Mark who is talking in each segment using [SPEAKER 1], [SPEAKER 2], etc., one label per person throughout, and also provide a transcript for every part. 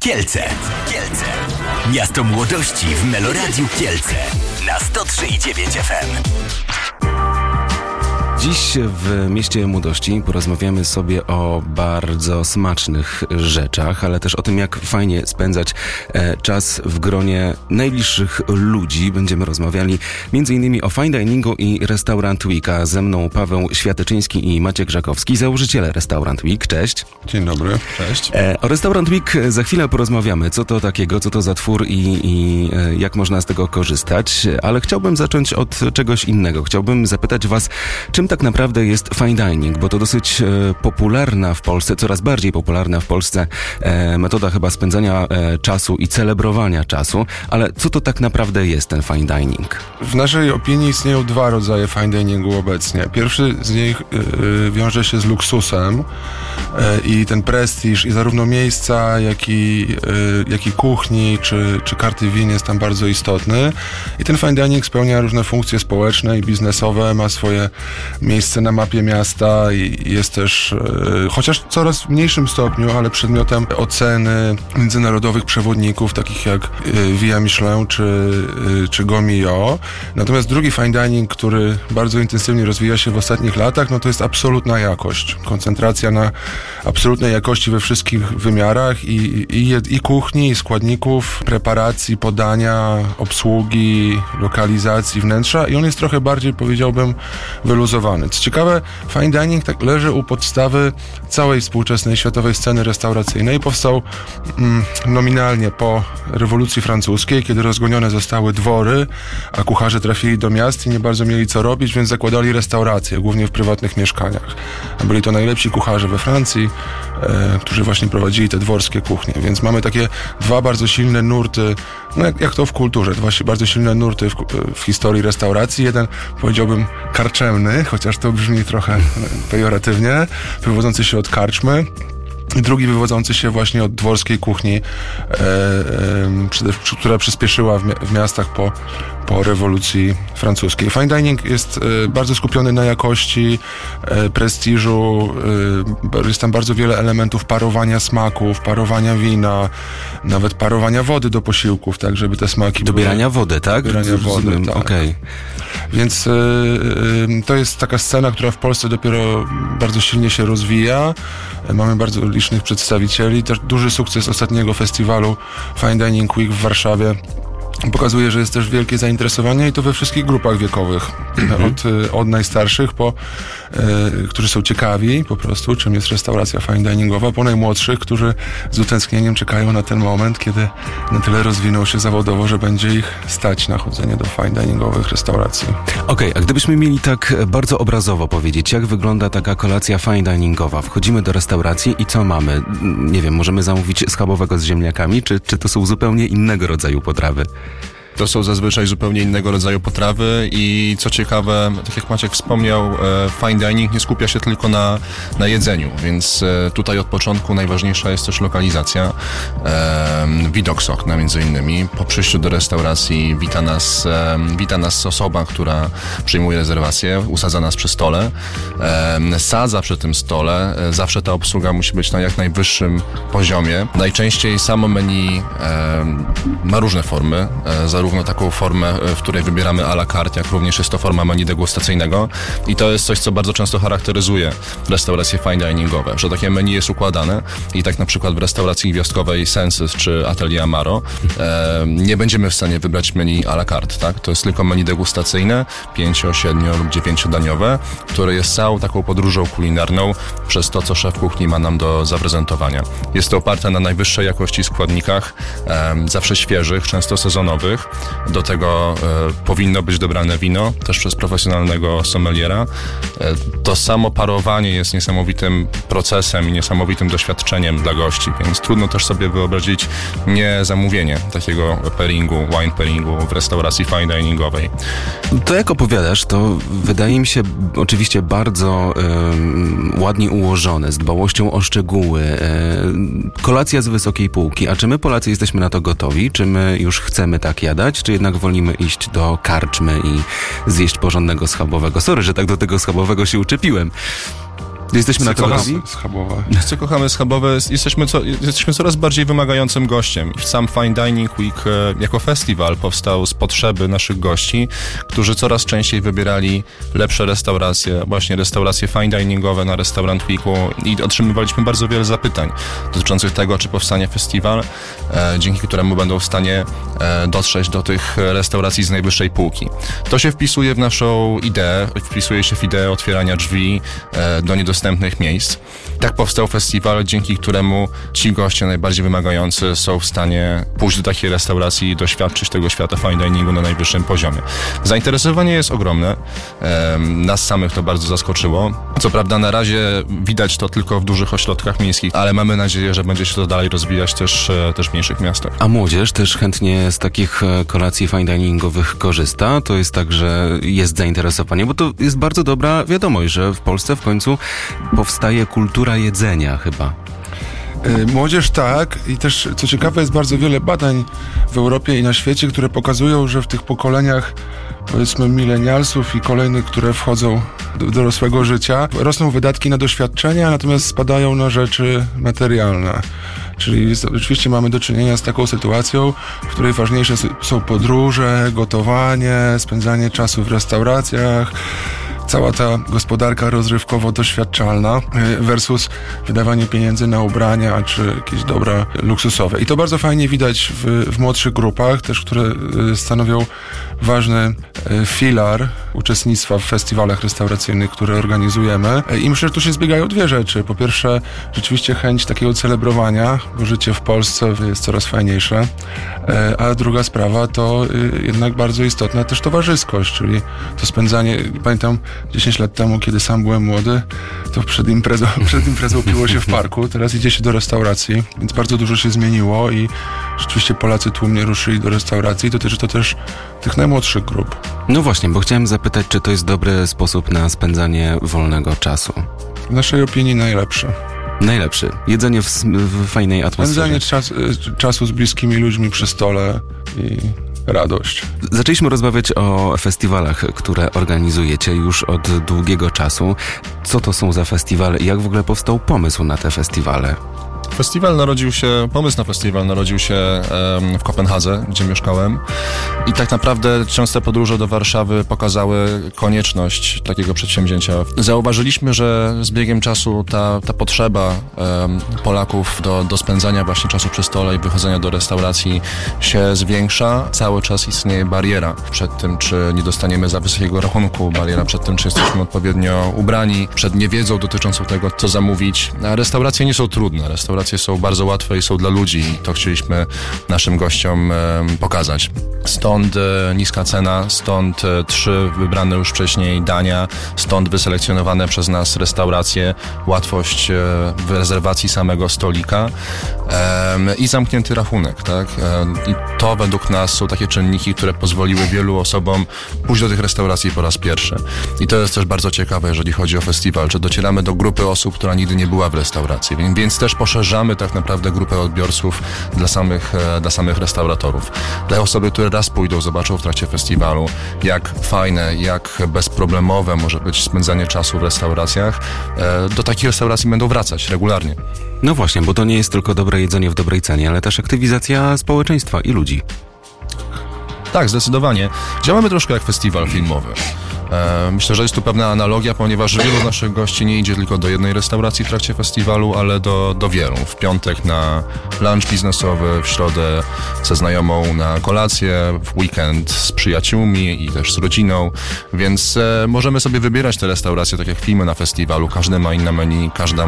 [SPEAKER 1] Kielce. Miasto młodości w Meloradiu Kielce na 103,9 FM.
[SPEAKER 2] Dziś w Mieście Młodości porozmawiamy sobie o bardzo smacznych rzeczach, ale też o tym, jak fajnie spędzać czas w gronie najbliższych ludzi. Będziemy rozmawiali m.in. o fine diningu i Restaurant Week, a ze mną Paweł Światyczyński i Maciek Żakowski, założyciele Restaurant Week. Cześć.
[SPEAKER 3] Dzień dobry. Cześć.
[SPEAKER 2] O Restaurant Week za chwilę porozmawiamy, co to takiego, co to za twór i jak można z tego korzystać, ale chciałbym zacząć od czegoś innego. Chciałbym zapytać was, czym tak naprawdę jest fine dining, bo to dosyć popularna w Polsce, coraz bardziej popularna w Polsce metoda chyba spędzania czasu i celebrowania czasu, ale co to tak naprawdę jest ten fine dining?
[SPEAKER 3] W naszej opinii istnieją dwa rodzaje fine diningu obecnie. Pierwszy z nich wiąże się z luksusem i ten prestiż i zarówno miejsca, jak i kuchni, czy karty win jest tam bardzo istotny. I ten fine dining spełnia różne funkcje społeczne i biznesowe, ma swoje miejsce na mapie miasta i jest też, chociaż w coraz mniejszym stopniu, ale przedmiotem oceny międzynarodowych przewodników, takich jak Via Michelin czy Gomio. Natomiast drugi fine dining, który bardzo intensywnie rozwija się w ostatnich latach, no to jest absolutna jakość. Koncentracja na absolutnej jakości we wszystkich wymiarach i kuchni, i składników, preparacji, podania, obsługi, lokalizacji, wnętrza i on jest trochę bardziej, powiedziałbym, wyluzowany. Co ciekawe, fine dining tak leży u podstawy całej współczesnej światowej sceny restauracyjnej. Powstał nominalnie po rewolucji francuskiej, kiedy rozgonione zostały dwory, a kucharze trafili do miast i nie bardzo mieli co robić, więc zakładali restauracje, głównie w prywatnych mieszkaniach. A byli to najlepsi kucharze we Francji, którzy właśnie prowadzili te dworskie kuchnie. Więc mamy takie dwa bardzo silne nurty, no jak to w kulturze, dwa bardzo silne nurty w historii restauracji. Jeden, powiedziałbym, karczemny, chociaż to brzmi trochę pejoratywnie, wywodzący się od karczmy. I drugi wywodzący się właśnie od dworskiej kuchni, która przyspieszyła w miastach po rewolucji francuskiej. Fine dining jest bardzo skupiony na jakości, prestiżu, jest tam bardzo wiele elementów parowania smaków, parowania wina, nawet parowania wody do posiłków, tak, żeby te smaki...
[SPEAKER 2] Dobierania wody, tak?
[SPEAKER 3] Dobierania wody, tak.
[SPEAKER 2] Okay.
[SPEAKER 3] Więc to jest taka scena, która w Polsce dopiero bardzo silnie się rozwija. Mamy bardzo licznych przedstawicieli. Też duży sukces ostatniego festiwalu Fine Dining Week w Warszawie pokazuje, że jest też wielkie zainteresowanie i to we wszystkich grupach wiekowych. Od najstarszych, którzy są ciekawi po prostu, czym jest restauracja fine diningowa, po najmłodszych, którzy z utęsknieniem czekają na ten moment, kiedy na tyle rozwiną się zawodowo, że będzie ich stać na chodzenie do fine diningowych restauracji.
[SPEAKER 2] Okej, a gdybyśmy mieli tak bardzo obrazowo powiedzieć, jak wygląda taka kolacja fine diningowa? Wchodzimy do restauracji i co mamy? Nie wiem, możemy zamówić schabowego z ziemniakami, czy to są zupełnie innego rodzaju potrawy?
[SPEAKER 4] To są zazwyczaj zupełnie innego rodzaju potrawy i co ciekawe, tak jak Maciek wspomniał, fine dining nie skupia się tylko na jedzeniu, więc tutaj od początku najważniejsza jest też lokalizacja. Widok z okna między innymi. Po przyjściu do restauracji wita nas osoba, która przyjmuje rezerwację, usadza nas przy stole, sadza przy tym stole. Zawsze ta obsługa musi być na jak najwyższym poziomie. Najczęściej samo menu ma różne formy, zarówno taką formę, w której wybieramy à la carte, jak również jest to forma menu degustacyjnego i to jest coś, co bardzo często charakteryzuje restauracje fine diningowe, że takie menu jest układane i tak na przykład w restauracji gwiazdkowej Senses czy Atelier Amaro nie będziemy w stanie wybrać menu à la carte, tak? To jest tylko menu degustacyjne, 5, 7 lub 9-daniowe, które jest całą taką podróżą kulinarną przez to, co szef kuchni ma nam do zaprezentowania. Jest to oparte na najwyższej jakości składnikach, zawsze świeżych, często sezonowych. Do tego powinno być dobrane wino, też przez profesjonalnego sommeliera. To samo parowanie jest niesamowitym procesem i niesamowitym doświadczeniem dla gości, więc trudno też sobie wyobrazić nie zamówienie takiego pairingu, wine pairingu w restauracji fine diningowej.
[SPEAKER 2] To jak opowiadasz, to wydaje mi się oczywiście bardzo ładnie ułożone, z dbałością o szczegóły, kolacja z wysokiej półki. A czy my Polacy jesteśmy na to gotowi? Czy my już chcemy tak jadać? Czy jednak wolimy iść do karczmy i zjeść porządnego schabowego? Sorry, że tak do tego schabowego się uczepiłem. Jesteśmy na to gotowi?
[SPEAKER 3] Schabowe.
[SPEAKER 4] Co kochamy schabowe, jesteśmy coraz bardziej wymagającym gościem. Sam Fine Dining Week jako festiwal powstał z potrzeby naszych gości, którzy coraz częściej wybierali lepsze restauracje, właśnie restauracje fine diningowe na Restaurant Weeku i otrzymywaliśmy bardzo wiele zapytań dotyczących tego, czy powstanie festiwal, dzięki któremu będą w stanie dotrzeć do tych restauracji z najwyższej półki. To się wpisuje w naszą ideę, wpisuje się w ideę otwierania drzwi do niedostępnych miejsc. Tak powstał festiwal, dzięki któremu ci goście najbardziej wymagający są w stanie pójść do takiej restauracji i doświadczyć tego świata fine diningu na najwyższym poziomie. Zainteresowanie jest ogromne. Nas samych to bardzo zaskoczyło. Co prawda na razie widać to tylko w dużych ośrodkach miejskich, ale mamy nadzieję, że będzie się to dalej rozwijać też w mniejszych miastach.
[SPEAKER 2] A młodzież też chętnie z takich kolacji fine diningowych korzysta? To jest tak, że jest zainteresowanie, bo to jest bardzo dobra wiadomość, że w Polsce w końcu powstaje kultura jedzenia chyba.
[SPEAKER 3] Młodzież tak i też, co ciekawe, jest bardzo wiele badań w Europie i na świecie, które pokazują, że w tych pokoleniach, powiedzmy, milenialsów i kolejnych, które wchodzą do dorosłego życia, rosną wydatki na doświadczenia, natomiast spadają na rzeczy materialne. Czyli rzeczywiście mamy do czynienia z taką sytuacją, w której ważniejsze są podróże, gotowanie, spędzanie czasu w restauracjach, cała ta gospodarka rozrywkowo-doświadczalna versus wydawanie pieniędzy na ubrania czy jakieś dobra luksusowe. I to bardzo fajnie widać w młodszych grupach, też które stanowią ważny filar uczestnictwa w festiwalach restauracyjnych, które organizujemy. I myślę, że tu się zbiegają dwie rzeczy. Po pierwsze, rzeczywiście chęć takiego celebrowania, bo życie w Polsce jest coraz fajniejsze. A druga sprawa to jednak bardzo istotna też towarzyskość, czyli to spędzanie, pamiętam 10 lat temu, kiedy sam byłem młody, to przed imprezą piło się w parku, teraz idzie się do restauracji, więc bardzo dużo się zmieniło i rzeczywiście Polacy tłumnie ruszyli do restauracji. Dotyczy to też tych najmłodszych grup.
[SPEAKER 2] No właśnie, bo chciałem zapytać, czy to jest dobry sposób na spędzanie wolnego czasu?
[SPEAKER 3] W naszej opinii najlepszy.
[SPEAKER 2] Najlepszy. Jedzenie w fajnej atmosferze.
[SPEAKER 3] Spędzanie czasu z bliskimi ludźmi przy stole i radość.
[SPEAKER 2] Zaczęliśmy rozmawiać o festiwalach, które organizujecie już od długiego czasu. Co to są za festiwale i jak w ogóle powstał pomysł na te festiwale?
[SPEAKER 4] Pomysł na festiwal narodził się w Kopenhadze, gdzie mieszkałem i tak naprawdę częste podróże do Warszawy pokazały konieczność takiego przedsięwzięcia. Zauważyliśmy, że z biegiem czasu ta potrzeba Polaków do spędzania właśnie czasu przy stole i wychodzenia do restauracji się zwiększa. Cały czas istnieje bariera przed tym, czy nie dostaniemy za wysokiego rachunku, bariera przed tym, czy jesteśmy odpowiednio ubrani, przed niewiedzą dotyczącą tego, co zamówić. A restauracje nie są trudne, restauracje są bardzo łatwe i są dla ludzi i to chcieliśmy naszym gościom pokazać. Stąd niska cena, stąd 3 wybrane już wcześniej dania, stąd wyselekcjonowane przez nas restauracje, łatwość w rezerwacji samego stolika i zamknięty rachunek, tak? I to według nas są takie czynniki, które pozwoliły wielu osobom pójść do tych restauracji po raz pierwszy. I to jest też bardzo ciekawe, jeżeli chodzi o festiwal, że docieramy do grupy osób, która nigdy nie była w restauracji, więc też poszerzamy tak naprawdę grupę odbiorców dla samych restauratorów. Dla osoby, które raz pójdą, zobaczą w trakcie festiwalu, jak fajne, jak bezproblemowe może być spędzanie czasu w restauracjach, do takich restauracji będą wracać regularnie.
[SPEAKER 2] No właśnie, bo to nie jest tylko dobre jedzenie w dobrej cenie, ale też aktywizacja społeczeństwa i ludzi.
[SPEAKER 4] Tak, zdecydowanie. Działamy troszkę jak festiwal filmowy. Myślę, że jest tu pewna analogia, ponieważ wielu z naszych gości nie idzie tylko do jednej restauracji w trakcie festiwalu, ale do wielu. W piątek na lunch biznesowy, w środę ze znajomą na kolację, w weekend z przyjaciółmi i też z rodziną, więc możemy sobie wybierać te restauracje tak jak filmy na festiwalu. Każdy ma inne menu,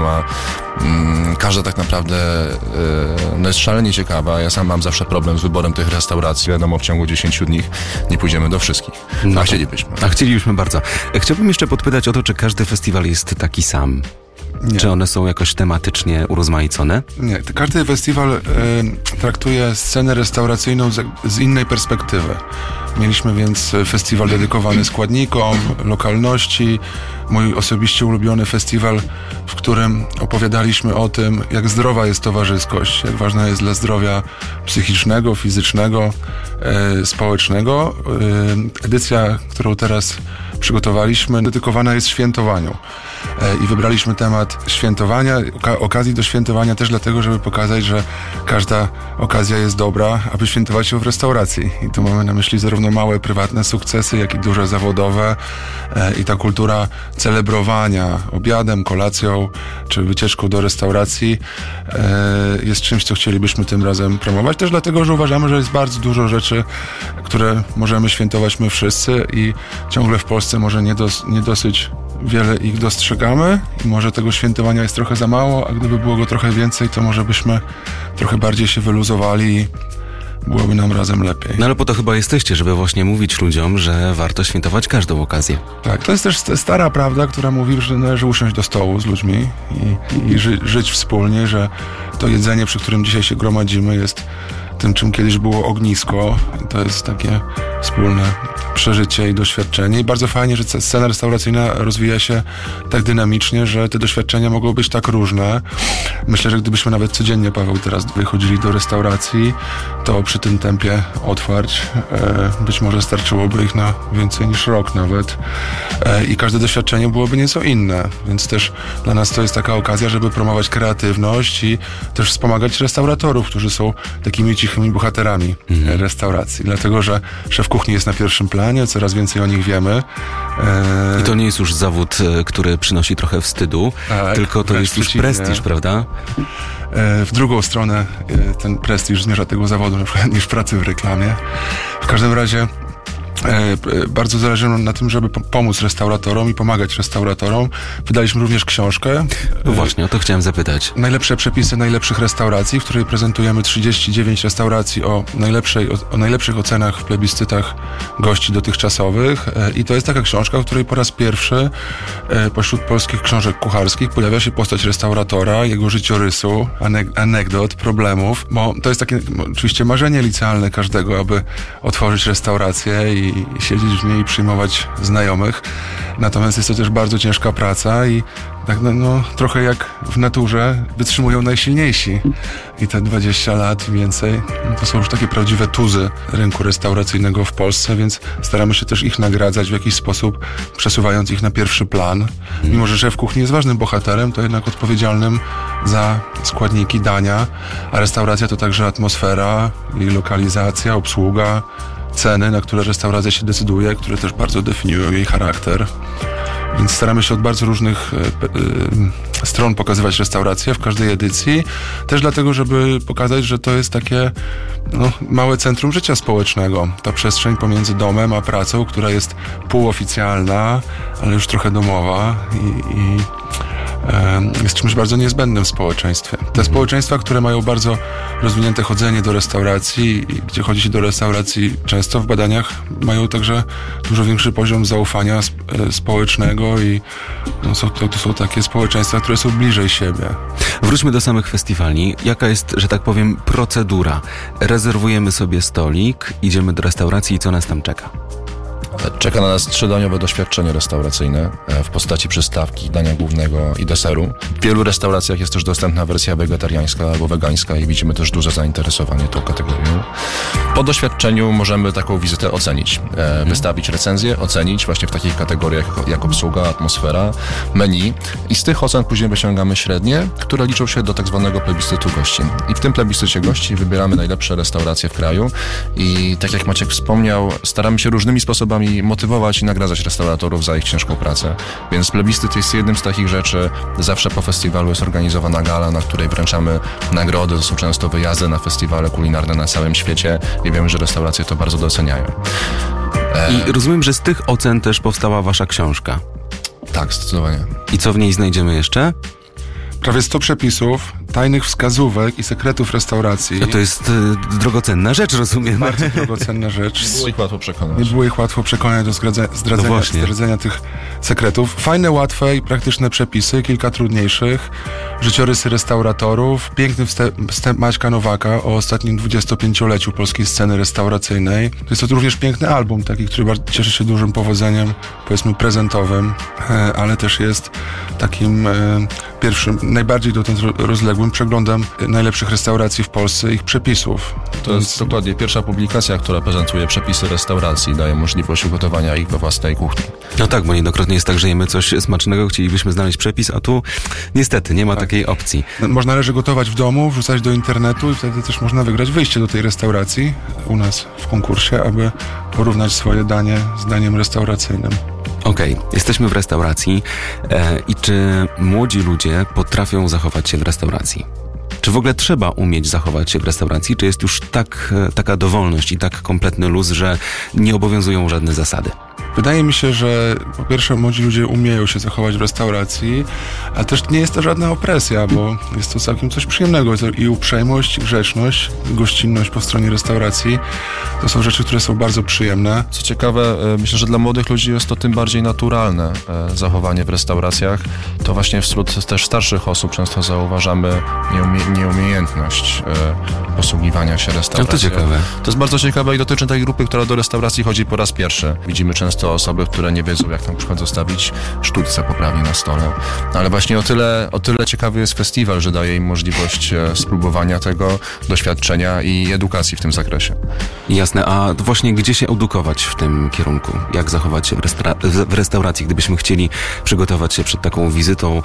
[SPEAKER 4] każda tak naprawdę jest szalenie ciekawa. Ja sam mam zawsze problem z wyborem tych restauracji. Wiadomo, w ciągu 10 dni nie pójdziemy do wszystkich. A chcielibyśmy.
[SPEAKER 2] A chcielibyśmy bardzo. Chciałbym jeszcze podpytać o to, czy każdy festiwal jest taki sam? Nie. Czy one są jakoś tematycznie urozmaicone?
[SPEAKER 3] Nie. Każdy festiwal traktuje scenę restauracyjną z innej perspektywy. Mieliśmy więc festiwal dedykowany składnikom, lokalności, mój osobiście ulubiony festiwal, w którym opowiadaliśmy o tym, jak zdrowa jest towarzyskość, jak ważna jest dla zdrowia psychicznego, fizycznego, społecznego. Edycja, którą teraz przygotowaliśmy, dedykowana jest świętowaniu. I wybraliśmy temat świętowania, okazji do świętowania też dlatego, żeby pokazać, że każda okazja jest dobra, aby świętować ją w restauracji. I tu mamy na myśli zarówno małe, prywatne sukcesy, jak i duże zawodowe. I ta kultura celebrowania obiadem, kolacją czy wycieczką do restauracji jest czymś, co chcielibyśmy tym razem promować. Też dlatego, że uważamy, że jest bardzo dużo rzeczy, które możemy świętować my wszyscy i ciągle w Polsce może nie dosyć wiele ich dostrzegamy i może tego świętowania jest trochę za mało, a gdyby było go trochę więcej, to może byśmy trochę bardziej się wyluzowali i byłoby nam razem lepiej.
[SPEAKER 2] No ale po to chyba jesteście, żeby właśnie mówić ludziom, że warto świętować każdą okazję.
[SPEAKER 3] Tak, to jest też stara prawda, która mówi, że należy usiąść do stołu z ludźmi i żyć wspólnie, że to jedzenie, przy którym dzisiaj się gromadzimy, jest tym, czym kiedyś było ognisko. To jest takie wspólne przeżycie i doświadczenie. I bardzo fajnie, że scena restauracyjna rozwija się tak dynamicznie, że te doświadczenia mogą być tak różne. Myślę, że gdybyśmy nawet codziennie, Paweł, teraz wychodzili do restauracji, to przy tym tempie otwarć być może starczyłoby ich na więcej niż rok nawet. I każde doświadczenie byłoby nieco inne. Więc też dla nas to jest taka okazja, żeby promować kreatywność i też wspomagać restauratorów, którzy są takimi cichymi bohaterami restauracji. Dlatego, że szef kuchni jest na pierwszym planie, coraz więcej o nich wiemy.
[SPEAKER 2] I to nie jest już zawód, który przynosi trochę wstydu,
[SPEAKER 3] tak,
[SPEAKER 2] tylko to jest już prestiż, prawda?
[SPEAKER 3] W drugą stronę ten prestiż zmierza tego zawodu, na przykład niż pracy w reklamie. W każdym razie bardzo zależy nam na tym, żeby pomóc restauratorom i pomagać restauratorom. Wydaliśmy również książkę.
[SPEAKER 2] No właśnie, o to chciałem zapytać.
[SPEAKER 3] Najlepsze przepisy najlepszych restauracji, w której prezentujemy 39 restauracji o najlepszych ocenach w plebiscytach gości dotychczasowych. I to jest taka książka, w której po raz pierwszy pośród polskich książek kucharskich pojawia się postać restauratora, jego życiorysu, anegdot, problemów, bo to jest takie oczywiście marzenie licealne każdego, aby otworzyć restaurację i siedzieć w niej i przyjmować znajomych. Natomiast jest to też bardzo ciężka praca i tak trochę jak w naturze wytrzymują najsilniejsi. I te 20 lat i więcej to są już takie prawdziwe tuzy rynku restauracyjnego w Polsce, więc staramy się też ich nagradzać w jakiś sposób, przesuwając ich na pierwszy plan. Mimo że szef kuchni jest ważnym bohaterem, to jednak odpowiedzialnym za składniki dania, a restauracja to także atmosfera, jej lokalizacja, obsługa, ceny, na które restauracja się decyduje, które też bardzo definiują jej charakter. Więc staramy się od bardzo różnych stron pokazywać restaurację w każdej edycji. Też dlatego, żeby pokazać, że to jest takie małe centrum życia społecznego. Ta przestrzeń pomiędzy domem a pracą, która jest półoficjalna, ale już trochę domowa i jest czymś bardzo niezbędnym w społeczeństwie. Te społeczeństwa, które mają bardzo rozwinięte chodzenie do restauracji, gdzie chodzi się do restauracji często w badaniach, mają także dużo większy poziom zaufania społecznego i to są takie społeczeństwa, które są bliżej siebie.
[SPEAKER 2] Wróćmy do samych festiwali. Jaka jest, że tak powiem, procedura? Rezerwujemy sobie stolik, idziemy do restauracji i co nas tam czeka?
[SPEAKER 4] Czeka na nas 3-daniowe doświadczenie restauracyjne w postaci przystawki, dania głównego i deseru. W wielu restauracjach jest też dostępna wersja wegetariańska albo wegańska i widzimy też duże zainteresowanie tą kategorią. Po doświadczeniu możemy taką wizytę ocenić, wystawić recenzję, ocenić właśnie w takich kategoriach jak obsługa, atmosfera, menu i z tych ocen później wyciągamy średnie, które liczą się do tak zwanego plebiscytu gości. I w tym plebiscycie gości wybieramy najlepsze restauracje w kraju i tak jak Maciek wspomniał, staramy się różnymi sposobami motywować i nagradzać restauratorów za ich ciężką pracę. Więc plebiscyt jest jednym z takich rzeczy. Zawsze po festiwalu jest organizowana gala, na której wręczamy nagrody. To są często wyjazdy na festiwale kulinarne na całym świecie i wiemy, że restauracje to bardzo doceniają.
[SPEAKER 2] I rozumiem, że z tych ocen też powstała wasza książka.
[SPEAKER 4] Tak, zdecydowanie.
[SPEAKER 2] I co w niej znajdziemy jeszcze?
[SPEAKER 3] Prawie 100 przepisów, tajnych wskazówek i sekretów restauracji.
[SPEAKER 2] To jest drogocenna rzecz, rozumiem.
[SPEAKER 3] Bardzo drogocenna rzecz.
[SPEAKER 4] Nie było ich łatwo przekonać.
[SPEAKER 3] Nie było ich łatwo przekonać do zdradzenia tych sekretów. Fajne, łatwe i praktyczne przepisy, kilka trudniejszych. Życiorysy restauratorów, piękny wstęp Maćka Nowaka o ostatnim 25-leciu polskiej sceny restauracyjnej. To jest to również piękny album, taki, który cieszy się dużym powodzeniem, powiedzmy prezentowym, ale też jest takim pierwszym, najbardziej dotąd rozległym ciągłym przeglądem najlepszych restauracji w Polsce, ich przepisów.
[SPEAKER 4] To jest dokładnie pierwsza publikacja, która prezentuje przepisy restauracji, daje możliwość ugotowania ich we własnej kuchni.
[SPEAKER 2] No tak, bo niejednokrotnie jest tak, że jemy coś smacznego, chcielibyśmy znaleźć przepis, a tu niestety nie ma takiej opcji.
[SPEAKER 3] Należy gotować w domu, wrzucać do internetu i wtedy też można wygrać wyjście do tej restauracji u nas w konkursie, aby porównać swoje danie z daniem restauracyjnym.
[SPEAKER 2] Okej, jesteśmy w restauracji i czy młodzi ludzie potrafią zachować się w restauracji? Czy w ogóle trzeba umieć zachować się w restauracji, czy jest już taka dowolność i tak kompletny luz, że nie obowiązują żadne zasady?
[SPEAKER 3] Wydaje mi się, że po pierwsze młodzi ludzie umieją się zachować w restauracji, a też nie jest to żadna opresja, bo jest to całkiem coś przyjemnego. I uprzejmość, i grzeczność, i gościnność po stronie restauracji to są rzeczy, które są bardzo przyjemne.
[SPEAKER 4] Co ciekawe, myślę, że dla młodych ludzi jest to tym bardziej naturalne zachowanie w restauracjach. To właśnie wśród też starszych osób często zauważamy nieumiejętność posługiwania się restauracją.
[SPEAKER 2] To ciekawe.
[SPEAKER 4] To jest bardzo ciekawe i dotyczy tej grupy, która do restauracji chodzi po raz pierwszy. Widzimy często osoby, które nie wiedzą, jak na przykład zostawić sztućce poprawnie na stole. Ale właśnie o tyle ciekawy jest festiwal, że daje im możliwość spróbowania tego doświadczenia i edukacji w tym zakresie.
[SPEAKER 2] Jasne, a właśnie gdzie się edukować w tym kierunku? Jak zachować się w restauracji, gdybyśmy chcieli przygotować się przed taką wizytą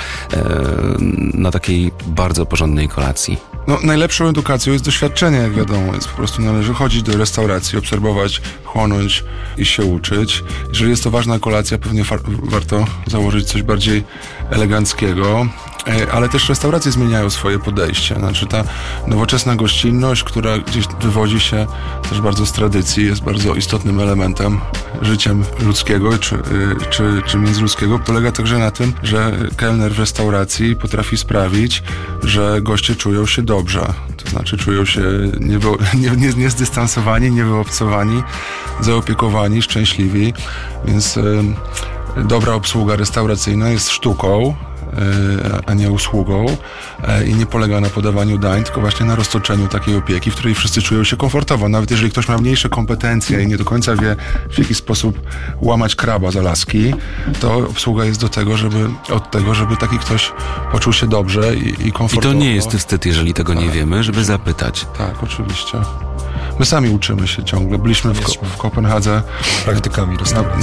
[SPEAKER 2] na takiej bardzo porządnej kolacji?
[SPEAKER 3] No, najlepszą edukacją jest doświadczenie, jak wiadomo. Jest po prostu należy chodzić do restauracji, obserwować, chłonąć i się uczyć. Jeżeli jest to ważna kolacja, pewnie warto założyć coś bardziej eleganckiego. Ale też restauracje zmieniają swoje podejście. Znaczy ta nowoczesna gościnność, która gdzieś wywodzi się też bardzo z tradycji, jest bardzo istotnym elementem życiem ludzkiego czy międzyludzkiego. Polega także na tym, że kelner w restauracji potrafi sprawić, że goście czują się dobrze. To znaczy czują się niezdystansowani, niewyobcowani, zaopiekowani, szczęśliwi. Więc dobra obsługa restauracyjna jest sztuką, a nie usługą i nie polega na podawaniu dań, tylko właśnie na roztoczeniu takiej opieki, w której wszyscy czują się komfortowo. Nawet jeżeli ktoś ma mniejsze kompetencje i nie do końca wie, w jaki sposób łamać kraba z Alaski, to obsługa jest od tego, żeby taki ktoś poczuł się dobrze i komfortowo.
[SPEAKER 2] I to nie jest wstyd, jeżeli tego nie wiemy, żeby zapytać.
[SPEAKER 3] Tak, oczywiście. My sami uczymy się ciągle. Byliśmy w Kopenhadze
[SPEAKER 4] praktykami restauracji.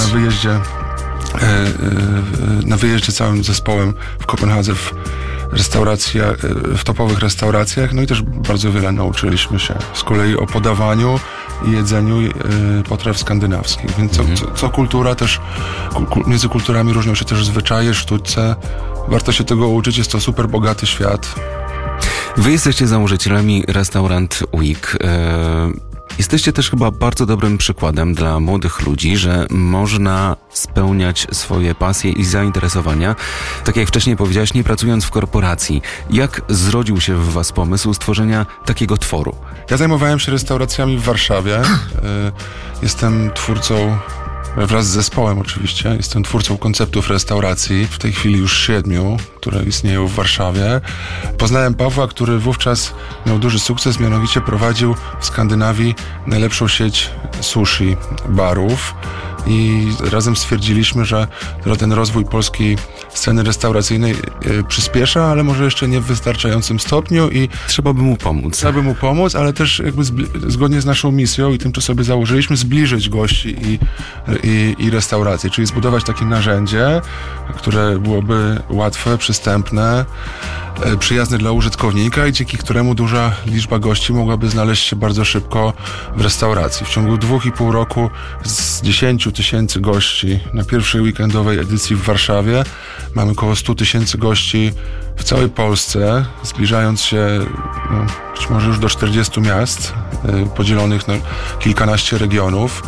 [SPEAKER 3] Na wyjeździe całym zespołem w Kopenhadze w topowych restauracjach, no i też bardzo wiele nauczyliśmy się z kolei o podawaniu i jedzeniu potraw skandynawskich, więc co kultura też, między kulturami różnią się też zwyczaje, sztućce, warto się tego uczyć, jest to super bogaty świat.
[SPEAKER 2] Wy jesteście założycielami Restaurant Week. Jesteście też chyba bardzo dobrym przykładem dla młodych ludzi, że można spełniać swoje pasje i zainteresowania, tak jak wcześniej powiedziałeś, nie pracując w korporacji. Jak zrodził się w was pomysł stworzenia takiego tworu?
[SPEAKER 3] Ja zajmowałem się restauracjami w Warszawie. Jestem twórcą, wraz z zespołem oczywiście, jestem twórcą konceptów restauracji, w tej chwili już 7, które istnieją w Warszawie. Poznałem Pawła, który wówczas miał duży sukces, mianowicie prowadził w Skandynawii najlepszą sieć sushi barów i razem stwierdziliśmy, że ten rozwój polskiej sceny restauracyjnej przyspiesza, ale może jeszcze nie w wystarczającym stopniu i
[SPEAKER 2] trzeba by mu pomóc.
[SPEAKER 3] Trzeba by mu pomóc, ale też jakby zgodnie z naszą misją i tym, co sobie założyliśmy, zbliżyć gości i restauracje, czyli zbudować takie narzędzie, które byłoby łatwe, przystępne, przyjazne dla użytkownika i dzięki któremu duża liczba gości mogłaby znaleźć się bardzo szybko w restauracji. W ciągu 2,5 roku z 10 000 gości na pierwszej weekendowej edycji w Warszawie mamy około 100 000 gości w całej Polsce, zbliżając się być może już do 40 miast podzielonych na kilkanaście regionów.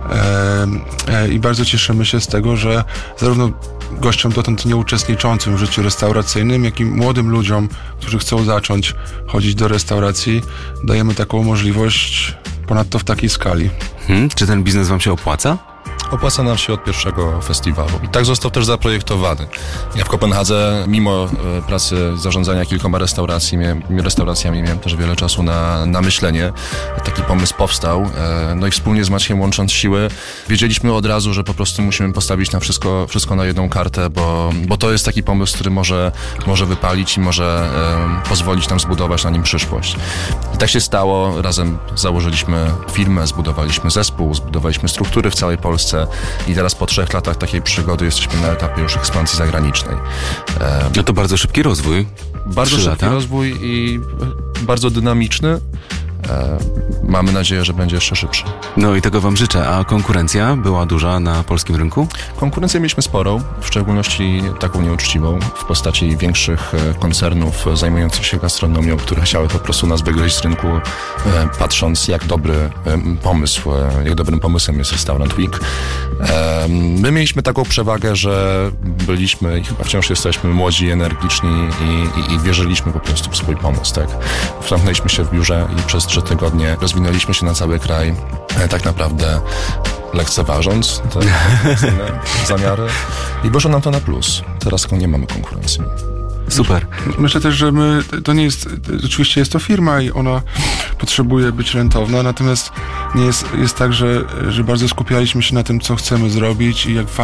[SPEAKER 3] I bardzo cieszymy się z tego, że zarówno gościom dotąd nieuczestniczącym w życiu restauracyjnym, jak i młodym ludziom, którzy chcą zacząć chodzić do restauracji, dajemy taką możliwość, ponadto w takiej skali.
[SPEAKER 2] Czy ten biznes wam się opłaca?
[SPEAKER 4] Opłaca nam się od pierwszego festiwalu. I tak został też zaprojektowany. Ja w Kopenhadze, mimo pracy zarządzania kilkoma restauracjami, miałem też wiele czasu na myślenie. Taki pomysł powstał. No i wspólnie z Maciekiem, łącząc siły, wiedzieliśmy od razu, że po prostu musimy postawić na wszystko na jedną kartę, bo to jest taki pomysł, który może wypalić i może pozwolić nam zbudować na nim przyszłość. I tak się stało. Razem założyliśmy firmę, zbudowaliśmy zespół, zbudowaliśmy struktury w całej Polsce i teraz po 3 latach takiej przygody jesteśmy na etapie już ekspansji zagranicznej.
[SPEAKER 2] No to bardzo szybki rozwój.
[SPEAKER 4] Bardzo szybki rozwój i bardzo dynamiczny. Mamy nadzieję, że będzie jeszcze szybszy.
[SPEAKER 2] No i tego wam życzę. A konkurencja była duża na polskim rynku?
[SPEAKER 4] Konkurencję mieliśmy sporą, w szczególności taką nieuczciwą, w postaci większych koncernów zajmujących się gastronomią, które chciały po prostu nas wygryźć z rynku, patrząc jak dobrym pomysłem jest Restaurant Week. My mieliśmy taką przewagę, że byliśmy i chyba wciąż jesteśmy młodzi, energiczni i wierzyliśmy po prostu w swój pomysł. Tak? Zamknęliśmy się w biurze i przez 3 tygodnie rozwinęliśmy się na cały kraj, tak naprawdę lekceważąc te zamiary i wyszło nam to na plus. Teraz nie mamy konkurencji.
[SPEAKER 2] Super.
[SPEAKER 3] Myślę też, że to nie jest, oczywiście jest to firma i ona potrzebuje być rentowna, natomiast nie jest tak, że bardzo skupialiśmy się na tym, co chcemy zrobić i jak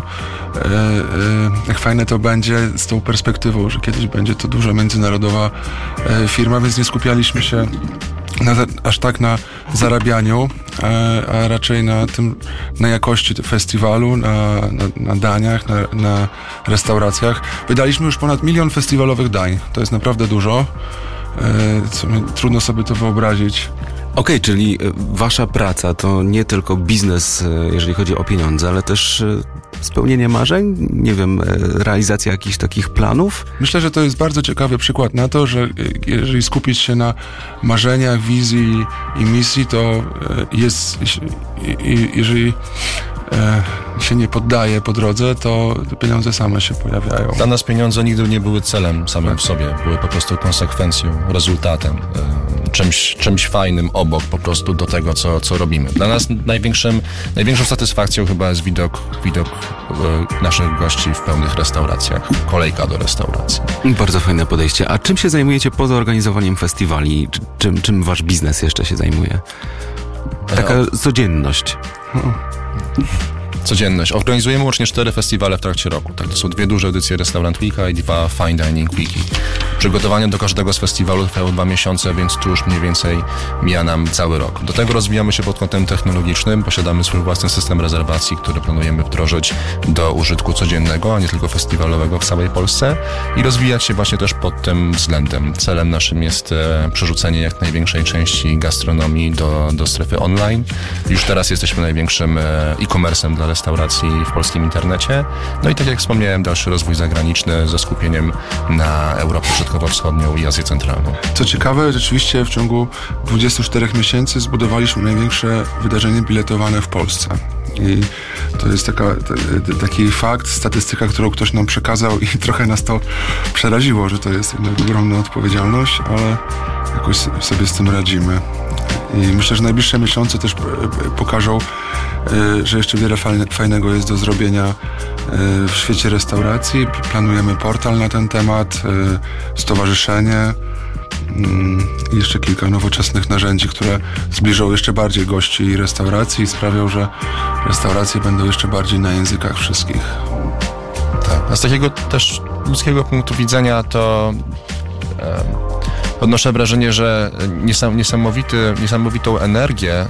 [SPEAKER 3] fajne to będzie z tą perspektywą, że kiedyś będzie to duża międzynarodowa firma, więc nie skupialiśmy się aż tak na zarabianiu, a raczej na jakości festiwalu, na daniach, na restauracjach. Wydaliśmy już ponad 1 000 000 festiwalowych dań. To jest naprawdę dużo. Trudno sobie to wyobrazić.
[SPEAKER 2] Okej, czyli wasza praca to nie tylko biznes, jeżeli chodzi o pieniądze, ale też spełnienie marzeń? Nie wiem, realizacja jakichś takich planów?
[SPEAKER 3] Myślę, że to jest bardzo ciekawy przykład na to, że jeżeli skupić się na marzeniach, wizji i misji, to jeżeli się nie poddaje po drodze, to pieniądze same się pojawiają.
[SPEAKER 4] Dla nas pieniądze nigdy nie były celem samym w sobie. Były po prostu konsekwencją, rezultatem, czymś fajnym obok po prostu do tego, co robimy. Dla nas największą satysfakcją chyba jest widok naszych gości w pełnych restauracjach. Kolejka do restauracji.
[SPEAKER 2] Bardzo fajne podejście. A czym się zajmujecie poza organizowaniem festiwali? Czym wasz biznes jeszcze się zajmuje? Taka codzienność.
[SPEAKER 4] Codzienność. Organizujemy łącznie 4 festiwale w trakcie roku. Tak, to są 2 duże edycje Restaurant Weeka i 2 Fine Dining Weeki. Przygotowania do każdego z festiwalu trwają 2 miesiące, więc tu już mniej więcej mija nam cały rok. Do tego rozwijamy się pod kątem technologicznym. Posiadamy swój własny system rezerwacji, który planujemy wdrożyć do użytku codziennego, a nie tylko festiwalowego w całej Polsce i rozwijać się właśnie też pod tym względem. Celem naszym jest przerzucenie jak największej części gastronomii do strefy online. Już teraz jesteśmy największym e-commerce'em dla restauracji w polskim internecie. No i tak jak wspomniałem, dalszy rozwój zagraniczny ze skupieniem na Europę Środkowo-Wschodnią i Azję Centralną. Co
[SPEAKER 3] ciekawe, rzeczywiście w ciągu 24 miesięcy zbudowaliśmy największe wydarzenie biletowane w Polsce. I to jest taki fakt, statystyka, którą ktoś nam przekazał i trochę nas to przeraziło, że to jest jednak ogromna odpowiedzialność, ale jakoś sobie z tym radzimy. I myślę, że najbliższe miesiące też pokażą, że jeszcze wiele fajnego jest do zrobienia w świecie restauracji. Planujemy portal na ten temat, stowarzyszenie i jeszcze kilka nowoczesnych narzędzi, które zbliżą jeszcze bardziej gości i restauracji i sprawią, że restauracje będą jeszcze bardziej na językach wszystkich.
[SPEAKER 4] Tak. A z takiego też ludzkiego punktu widzenia to odnoszę wrażenie, że niesamowitą energię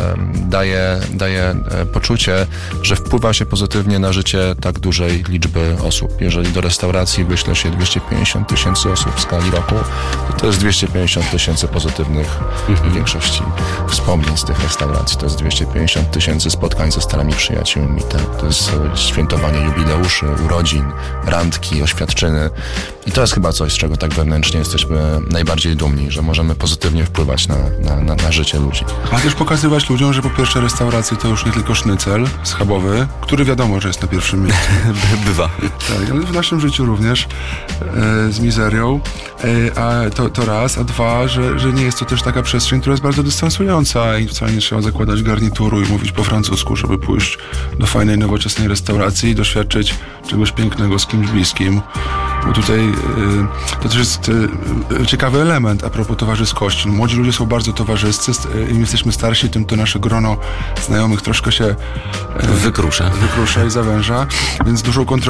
[SPEAKER 4] daje poczucie, że wpływa się pozytywnie na życie tak dużej liczby osób. Jeżeli do restauracji wyśle się 250 000 osób w skali roku, to jest 250 000 pozytywnych w większości wspomnień z tych restauracji. To jest 250 000 spotkań ze starymi przyjaciółmi. To jest świętowanie jubileuszy, urodzin, randki, oświadczyny. I to jest chyba coś, z czego tak wewnętrznie jesteśmy najbardziej bardziej dumni, że możemy pozytywnie wpływać na życie ludzi.
[SPEAKER 3] A też pokazywać ludziom, że po pierwsze restauracje to już nie tylko sznycel schabowy, który wiadomo, że jest na pierwszym miejscu.
[SPEAKER 2] Bywa.
[SPEAKER 3] Tak, ale w naszym życiu również z mizerią. A to raz, a dwa, że nie jest to też taka przestrzeń, która jest bardzo dystansująca i wcale nie trzeba zakładać garnituru i mówić po francusku, żeby pójść do fajnej, nowoczesnej restauracji i doświadczyć czegoś pięknego z kimś bliskim. Bo tutaj to też jest ciekawy element a propos towarzyskości. Młodzi ludzie są bardzo towarzyscy, im jesteśmy starsi, tym to nasze grono znajomych troszkę się
[SPEAKER 2] Wykrusza
[SPEAKER 3] i zawęża, więc dużą kontrolę